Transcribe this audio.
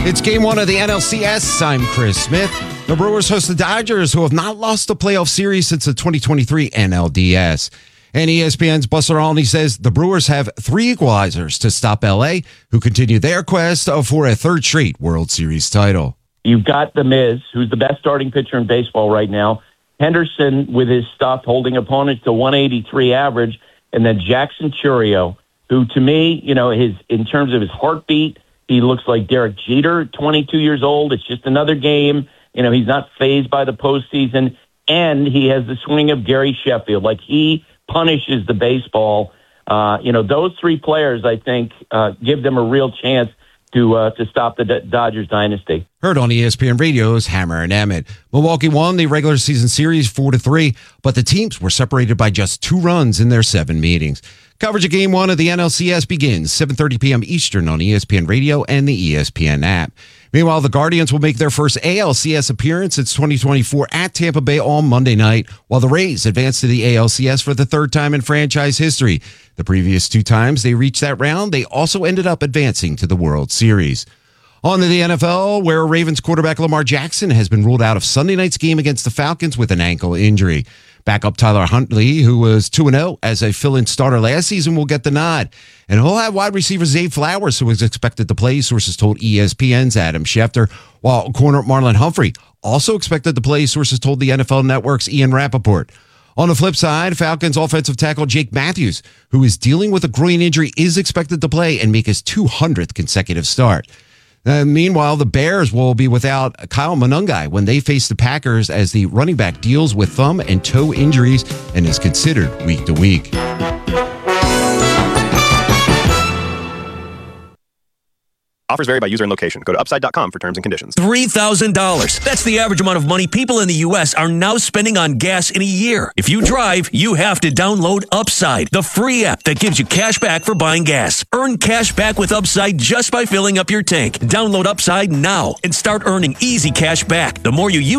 It's game one of the NLCS. I'm Chris Smith. The Brewers host the Dodgers, who have not lost a playoff series since the 2023 NLDS. And ESPN's Buster Olney says the Brewers have 3 equalizers to stop LA, who continue their quest for a third straight World Series title. You've got The Miz, who's the best starting pitcher in baseball right now. Henderson, with his stuff, holding opponents to 183 average. And then Jackson Chourio, who to me, in terms of his heartbeat, he looks like Derek Jeter, 22 years old. It's just another game. He's not fazed by the postseason. And he has the swing of Gary Sheffield. Like, he punishes the baseball. Those 3 players, I think, give them a real chance to stop the Dodgers dynasty. Heard on ESPN Radio's Hammer and Emmett. Milwaukee won the regular season series 4-3, but the teams were separated by just 2 runs in their 7 meetings. Coverage of Game 1 of the NLCS begins 7:30 p.m. Eastern on ESPN Radio and the ESPN app. Meanwhile, the Guardians will make their first ALCS appearance since 2024 at Tampa Bay on Monday night, while the Rays advance to the ALCS for the 3rd time in franchise history. The previous 2 times they reached that round, they also ended up advancing to the World Series. On to the NFL, where Ravens quarterback Lamar Jackson has been ruled out of Sunday night's game against the Falcons with an ankle injury. Backup Tyler Huntley, who was 2-0 as a fill-in starter last season, will get the nod. And he'll have wide receiver Zay Flowers, who is expected to play, sources told ESPN's Adam Schefter, while corner Marlon Humphrey also expected to play, sources told the NFL Network's Ian Rappaport. On the flip side, Falcons offensive tackle Jake Matthews, who is dealing with a groin injury, is expected to play and make his 200th consecutive start. Meanwhile, the Bears will be without Kyle Monangai when they face the Packers, as the running back deals with thumb and toe injuries and is considered week to week. Offers vary by user and location. Go to upside.com for terms and conditions. $3,000. That's the average amount of money people in the U.S. are now spending on gas in a year. If you drive, you have to download Upside, the free app that gives you cash back for buying gas. Earn cash back with Upside just by filling up your tank. Download Upside now and start earning easy cash back. The more you use